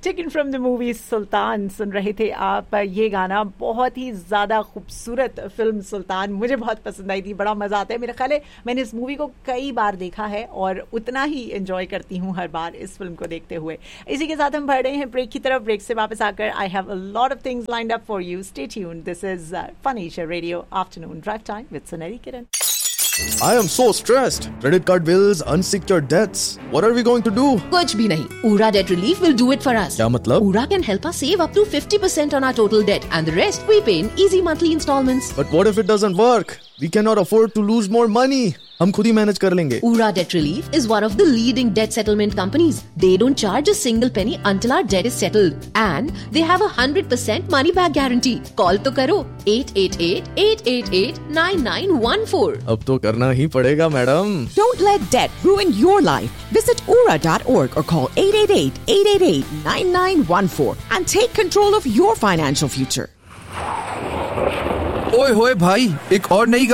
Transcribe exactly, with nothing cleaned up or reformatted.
Taken from the movie सुल्तान सुन रहे थे आप। ये गाना बहुत ही ज़्यादा खूबसूरत फिल्म सुल्तान मुझे बहुत पसंद आई थी, बड़ा मज़ा आता है। मेरा ख्याल है मैंने इस मूवी को कई बार देखा है और उतना ही एंजॉय करती हूँ हर बार इस फिल्म को देखते हुए। इसी के साथ हम बढ़ रहे हैं ब्रेक की तरफ। ब्रेक से वापस आकर I have a lot of things lined up for you. Stay tuned, this is funny show radio afternoon drive time with सुनहरी किरण। I am so stressed. Credit card bills, unsecured debts. What are we going to do? कुछ भी नहीं. Ura Debt Relief will do it for us. क्या मतलब? Ura can help us save up to fifty percent on our total debt and the rest we pay in easy monthly installments. But what if it doesn't work? We cannot afford to lose more money. हम खुद ही manage कर लेंगे. Ura Debt Relief is one of the leading debt settlement companies. They don't charge a single penny until our debt is settled. And they have a one hundred percent money back guarantee. Call तो करो eight eight eight, eight eight eight, nine nine one four. अब तो करना ही पड़ेगा madam. Don't let debt ruin your life. Visit ura dot org or call eight eight eight, eight eight eight, nine nine one four and take control of your financial future. ओए होए भाई, एक और नई